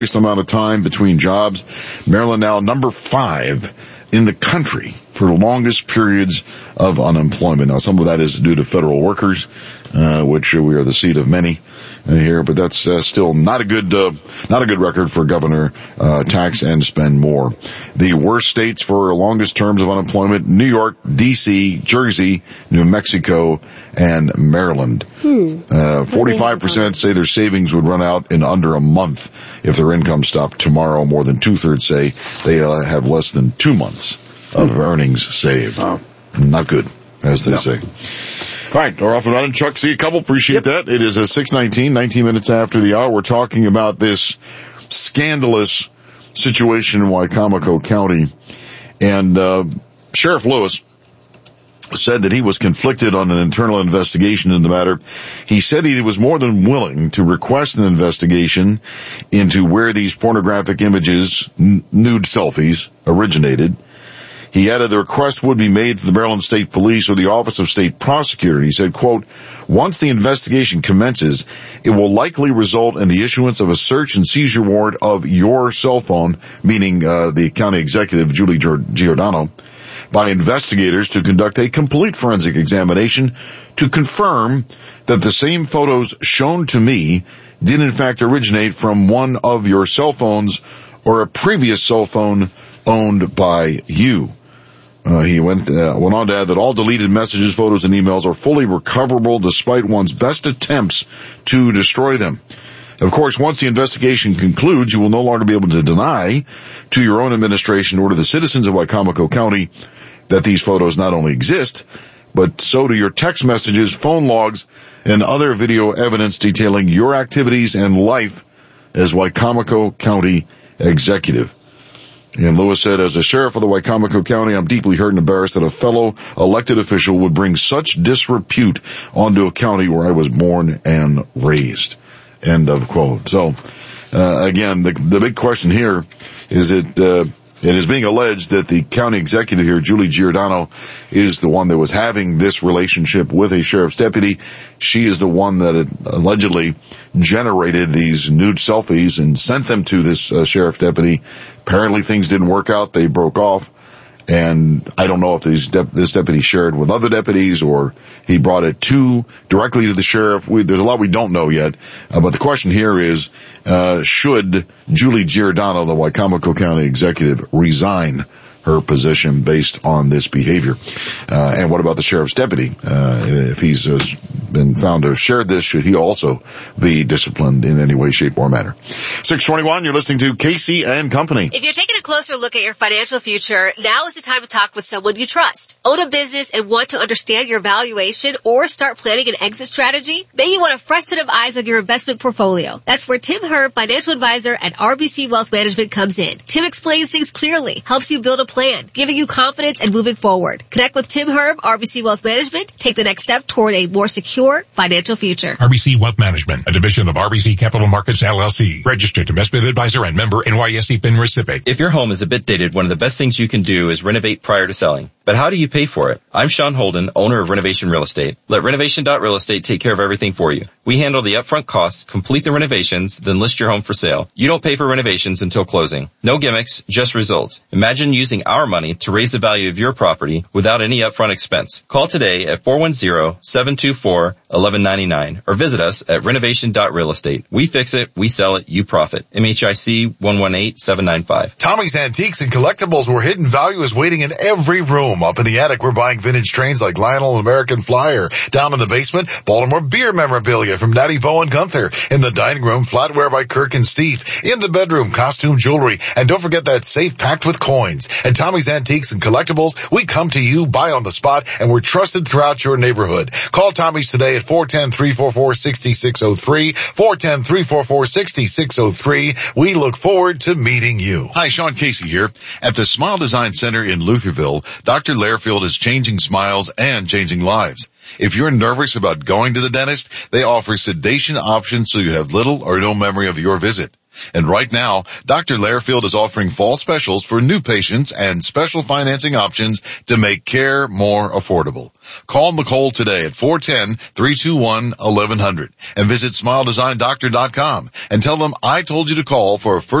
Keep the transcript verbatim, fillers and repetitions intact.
amount of time between jobs. Maryland now number five in the country for the longest periods of unemployment. Now, some of that is due to federal workers, uh, which we are the seat of many uh, here, but that's uh, still not a good, uh, not a good record for Governor uh, Tax and Spend More. The worst states for longest terms of unemployment: New York, D C, Jersey, New Mexico, and Maryland. Hmm. Uh, forty-five percent say their savings would run out in under a month if their income stopped tomorrow. More than two-thirds say they uh, have less than two months of hmm. earnings saved. Oh. Not good, as they no. say. All right, we're off and running. Chuck, see a couple. Appreciate yep. that. It is a six nineteen, nineteen minutes after the hour. We're talking about this scandalous situation in Wicomico County. And uh Sheriff Lewis said that he was conflicted on an internal investigation in the matter. He said he was more than willing to request an investigation into where these pornographic images, n- nude selfies, originated. He added the request would be made to the Maryland State Police or the Office of State Prosecutor. He said, quote, once the investigation commences, it will likely result in the issuance of a search and seizure warrant of your cell phone, meaning uh, the county executive, Julie Giordano, by investigators to conduct a complete forensic examination to confirm that the same photos shown to me did in fact originate from one of your cell phones or a previous cell phone owned by you. Uh, he went, uh, went on to add that all deleted messages, photos, and emails are fully recoverable despite one's best attempts to destroy them. Of course, once the investigation concludes, you will no longer be able to deny to your own administration or to the citizens of Wicomico County that these photos not only exist, but so do your text messages, phone logs, and other video evidence detailing your activities and life as Wicomico County executive. And Lewis said, as a sheriff of the Wicomico County, I'm deeply hurt and embarrassed that a fellow elected official would bring such disrepute onto a county where I was born and raised. End of quote. So, uh, again, the, the big question here is that, uh, it is being alleged that the county executive here, Julie Giordano, is the one that was having this relationship with a sheriff's deputy. She is the one that had allegedly generated these nude selfies and sent them to this uh, sheriff deputy. Apparently things didn't work out. They broke off. And I don't know if these de- this deputy shared with other deputies or he brought it to directly to the sheriff. We, there's a lot we don't know yet. Uh, but the question here is, uh, should Julie Giordano, the Wicomico County executive, resign her position based on this behavior? Uh, and what about the sheriff's deputy? Uh, if he's uh, been found to have shared this, should he also be disciplined in any way, shape, or manner? six twenty-one, you're listening to Casey and Company. If you're taking a closer look at your financial future, now is the time to talk with someone you trust. Own a business and want to understand your valuation or start planning an exit strategy? Maybe you want a fresh set of eyes on your investment portfolio. That's where Tim Herb, financial advisor at R B C Wealth Management, comes in. Tim explains things clearly, helps you build a plan, giving you confidence and moving forward. Connect with Tim Herb, R B C Wealth Management. Take the next step toward a more secure financial future. R B C Wealth Management, a division of R B C Capital Markets, L L C. Registered investment advisor and member N Y S E FINRA S I P C. If your home is a bit dated, one of the best things you can do is renovate prior to selling. But how do you pay for it? I'm Sean Holden, owner of Renovation Real Estate. Let Renovation Real Estate take care of everything for you. We handle the upfront costs, complete the renovations, then list your home for sale. You don't pay for renovations until closing. No gimmicks, just results. Imagine using our money to raise the value of your property without any upfront expense. Call today at four one zero, seven two four, one one nine nine or visit us at renovation dot real estate. We fix it, we sell it, you profit. M H I C one one eight seven nine five. Tommy's Antiques and Collectibles, where hidden value is waiting in every room. Up in the attic, we're buying vintage trains like Lionel and American Flyer. Down in the basement, Baltimore beer memorabilia from Natty Bo and Gunther. In the dining room, flatware by Kirk and Steve. In the bedroom, costume jewelry. And don't forget that safe packed with coins. At Tommy's Antiques and Collectibles, we come to you, buy on the spot, and we're trusted throughout your neighborhood. Call Tommy's today at four one zero, three four four, six six zero three, four one zero, three four four, six six zero three. We look forward to meeting you. Hi, Sean Casey here. At the Smile Design Center in Lutherville, Doctor Lairfield is changing smiles and changing lives. If you're nervous about going to the dentist, they offer sedation options so you have little or no memory of your visit. And right now, Doctor Lairfield is offering fall specials for new patients and special financing options to make care more affordable. Call Nicole today at four one zero, three two one, one one zero zero and visit smile design doctor dot com and tell them I told you to call for a first